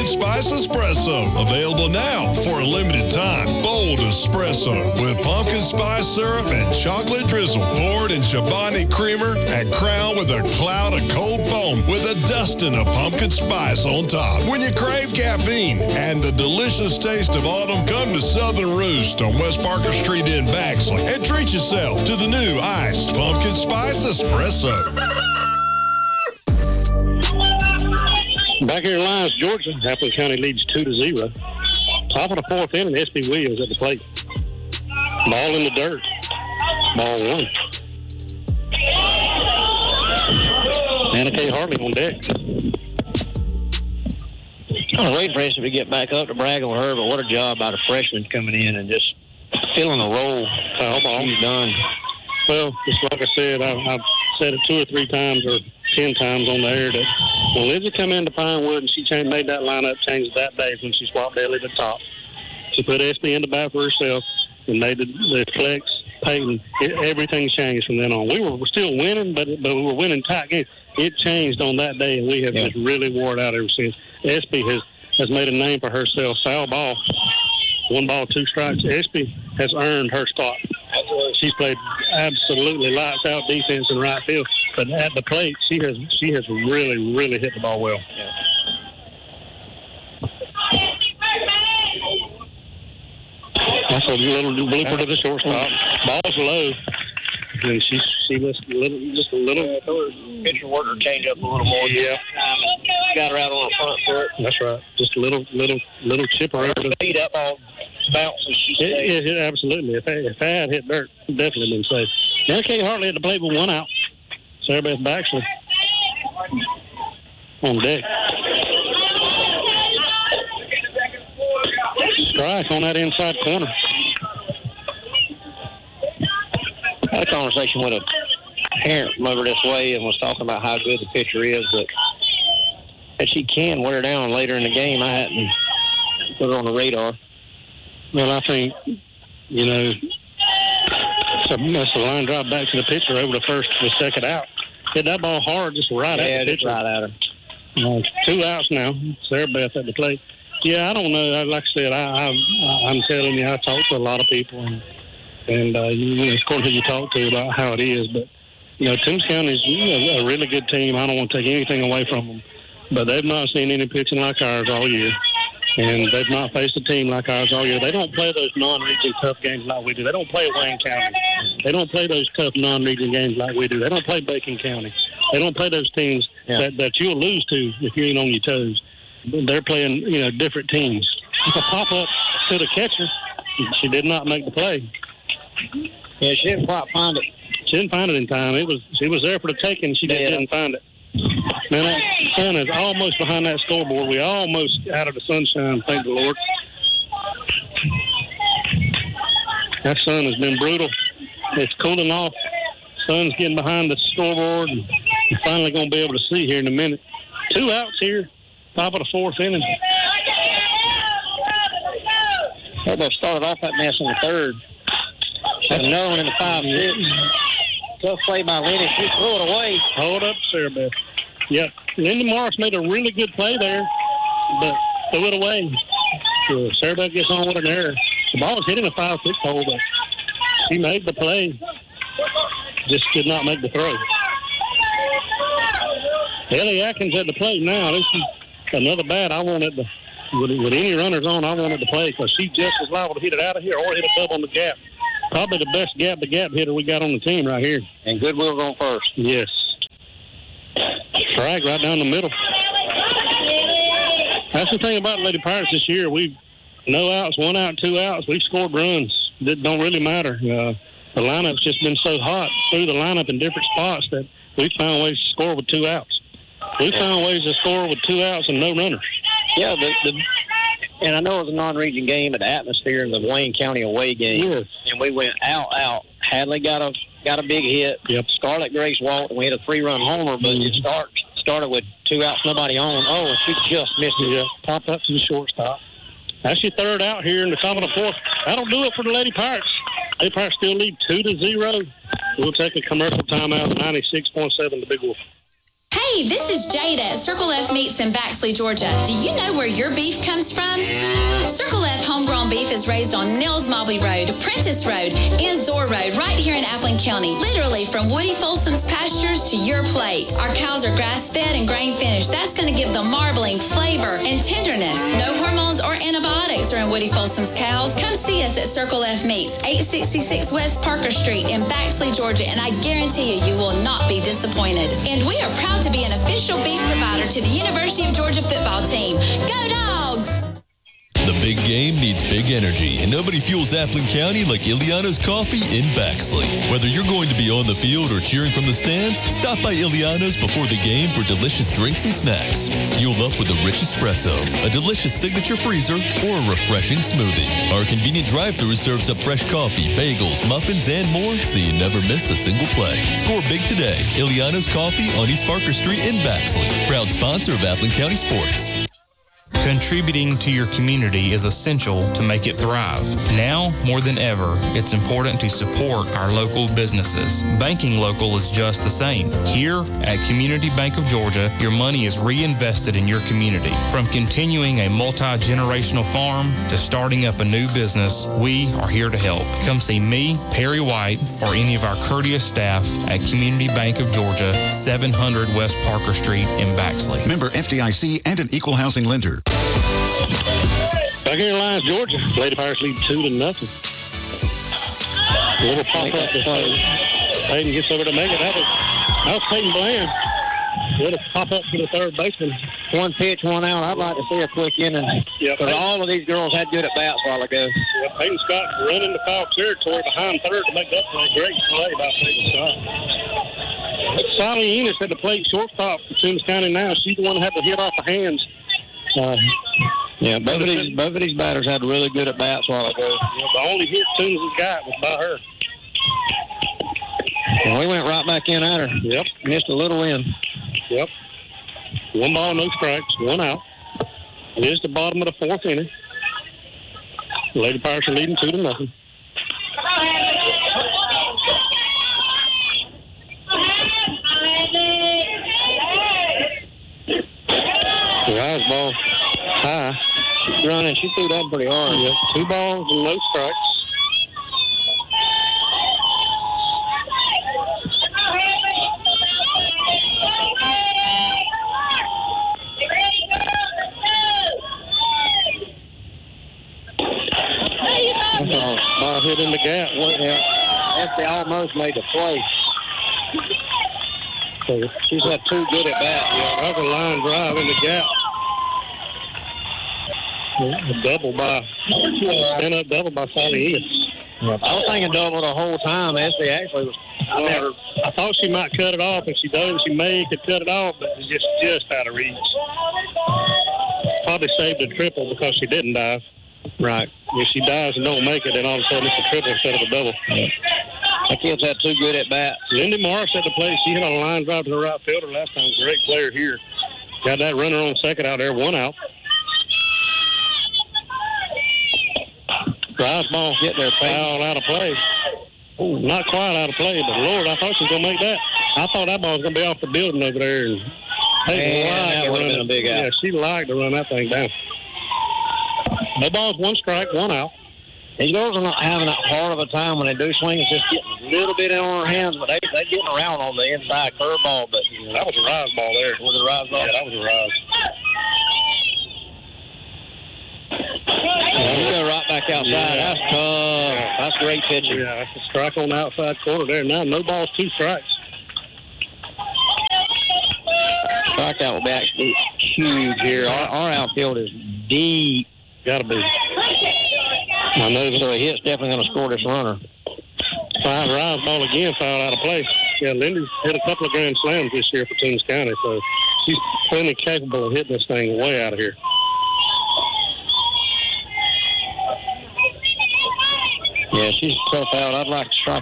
Spice Espresso. Available now for a limited time. Bold Espresso with pumpkin spice syrup and chocolate drizzle. Poured in Chobani creamer and crowned with a cloud of cold foam with a dusting of pumpkin spice on top. When you crave caffeine and the delicious taste of autumn, come to Southern Roost on West Parker Street in Baxley and treat yourself to the new iced pumpkin spice espresso. Back here in Lyons, Georgia, Appleton County leads 2-0. Top of the fourth inning, S.B. Williams at the plate. Ball in the dirt. Ball one. Anna K. Hartley on deck. I'm waiting for S.B. to get back up to brag on her, but what a job by the freshman coming in and just filling the role. Foul ball. He's done. Well, just like I said, I've said it 2 or 3 times or 10 times on the air that when Lizzie come into Pinewood and she made that lineup change that day when she swapped Ellie to top. She put SB in the bat for herself and made the flex, Peyton. Everything changed from then on. We were still winning, but we were winning tight games. It changed on that day, and we have just really wore it out ever since. SB has made a name for herself. Foul ball. 1 ball, 2 strikes. SB has earned her spot. She's played absolutely lights out defense in right field, but at the plate, she has really, really hit the ball well. Yeah. That's a little blooper to the shortstop. Ball's low, and she was just a little. Pitcher worker change up a little more. Yeah. Got her out on the front foot. That's right. Just a little chipper over the feet up all bounces. It absolutely. If I had hit dirt, definitely been safe. Now Kate Hartley at the plate with 1 out. Sarah Beth Baxley on deck. Strike on that inside corner. I had a conversation with a parent from over this way and was talking about how good the pitcher is, but that she can wear down later in the game. I hadn't put her on the radar. Well, I think, that's a line drive back to the pitcher over the first to the second out. Hit that ball hard, just right at the pitcher. Right at her. 2 outs now. Sarah Beth at the plate. Yeah, I don't know. Like I said, I'm telling you, I talk to a lot of people, and of course, who you talk to about how it is. But Toombs County is a really good team. I don't want to take anything away from them, but they've not seen any pitching like ours all year, and they've not faced a team like ours all year. They don't play those non-region tough games like we do. They don't play Wayne County. They don't play those tough non-region games like we do. They don't play Bacon County. They don't play those teams that you'll lose to if you ain't on your toes. They're playing, different teams. It's a pop-up to the catcher. She did not make the play. Yeah, she didn't quite find it. She didn't find it in time. She was there for the taking. She just didn't find it. Man, that sun is almost behind that scoreboard. We almost out of the sunshine, thank the Lord. That sun has been brutal. It's cooling off. Sun's getting behind the scoreboard, and you're finally going to be able to see here in a minute. 2 outs here. Top of the 4th inning. Well, they started off that mess in the 3rd. That's another one in the 5-6. Tough play by Lindy. She threw it away. Hold up, Sarah Beth. Yep. Lindy Morris made a really good play there, but threw it away. So Sarah Beth gets on with an error. The ball was hitting a 5-6 hole, but she made the play. Just did not make the throw. Ellie Atkins at the plate now. This is another bat I wanted to, with any runners on, I wanted to play because she just was liable to hit it out of here or hit a double on the gap. Probably the best gap-to-gap hitter we got on the team right here. And Goodwill's on first. Yes. Strike right down the middle. That's the thing about Lady Pirates this year. We've no outs, 1 out, 2 outs. We've scored runs. It don't really matter. The lineup's just been so hot through the lineup in different spots that we found ways to score with 2 outs. We found ways to score with 2 outs and no runners. Yeah, and I know it was a non-region game, but the atmosphere in the Wayne County away game. Yes. And we went out. Hadley got a big hit. Yep. Scarlett Grace walked, and we had a 3-run homer, but it started with 2 outs, nobody on. Oh, and she just missed it. Yeah, popped up to the shortstop. That's your 3rd out here in the top of the 4th. That'll do it for the Lady Pirates. Lady Pirates still lead 2-0. We'll take a commercial timeout, 96.7 the Big Wolf. Hey, Hey, this is Jada at Circle F Meats in Baxley, Georgia. Do you know where your beef comes from? Circle F homegrown beef is raised on Nels Mobley Road, Prentice Road, and Zor Road right here in Appling County. Literally from Woody Folsom's pastures to your plate. Our cows are grass-fed and grain-finished. That's going to give them marbling, flavor, and tenderness. No hormones or antibiotics are in Woody Folsom's cows. Come see us at Circle F Meats, 866 West Parker Street in Baxley, Georgia, and I guarantee you will not be disappointed. And we are proud to be an official beef provider to the University of Georgia football team. Go Dogs! The big game needs big energy, and nobody fuels Appling County like Iliano's Coffee in Baxley. Whether you're going to be on the field or cheering from the stands, stop by Iliano's before the game for delicious drinks and snacks. Fuel up with a rich espresso, a delicious signature freezer, or a refreshing smoothie. Our convenient drive-thru serves up fresh coffee, bagels, muffins, and more, so you never miss a single play. Score big today. Iliano's Coffee on East Parker Street in Baxley. Proud sponsor of Appling County Sports. Contributing to your community is essential to make it thrive. Now, more than ever, it's important to support our local businesses. Banking local is just the same. Here at Community Bank of Georgia, your money is reinvested in your community. From continuing a multi-generational farm to starting up a new business, we are here to help. Come see me, Perry White, or any of our courteous staff at Community Bank of Georgia, 700 West Parker Street in Baxley. Member FDIC and an equal housing lender. Back here in Lyons, Georgia, Lady Pirates lead 2-0. A little pop-up to Peyton gets over to make it. That was Peyton Bland. A little pop-up to the third baseman. One pitch, one out. I'd like to see a quick inning. But all of these girls had good at-bats a while ago. Yeah, Peyton Scott running the foul territory behind third to make that play. Great play by Peyton Scott. Sally Enos at the plate shortstop for Toombs County now. She's the one that had to hit off the hands. Both of these batters had really good at-bats a while ago. Yeah, the only hit Toombs has got was by her. And we went right back in at her. Yep. Missed a little in. Yep. 1 ball, no strikes, 1 out. It is the bottom of the 4th inning. The Lady Pirates are leading 2-0. Rise ball high. She's running. She threw that pretty hard. Yep. 2 balls and no strikes. Ball hit in the gap. They almost made the play. So she's had 2 good at bats. Yeah, that was a line drive in the gap. A double by stand-up double by Sally Enos. I was thinking double the whole time. Esty actually was. I thought she might cut it off, and she doesn't. She could cut it off, but it's just out of reach. Probably saved a triple because she didn't dive. Right. If she dives and don't make it, then all of a sudden it's a triple instead of a double. Yeah. That kid's had 2 good at bats. Lindy Morris at the plate. She hit a line drive to the right fielder last time. Great player here. Got that runner on second out there, 1 out. Drive ball getting there, foul out of play. Ooh, not quite out of play, but Lord, I thought she was going to make that. I thought that ball was going to be off the building over there. And that would have been a big out. Yeah, she liked to run that thing down. No balls, 1 strike, 1 out. These girls are not having that hard of a time when they do swing. It's just getting a little bit in on their hands, but they're getting around on the inside curveball. But yeah, that was a rise ball there. Was it a rise ball? Yeah, that was a rise. Yeah, we go right back outside. Yeah. That's tough. Yeah. That's great pitching. Yeah, that's a strike on the outside corner there. Now no balls, 2 strikes. Strikeout will be actually huge here. Our outfield is deep. Got to be. I know, so a hit's definitely going to score this runner. 5 rise ball again, foul out of play. Yeah, Lindy's hit a couple of grand slams this year for Toombs County, so she's plenty capable of hitting this thing way out of here. Yeah, she's tough out. I'd like to strike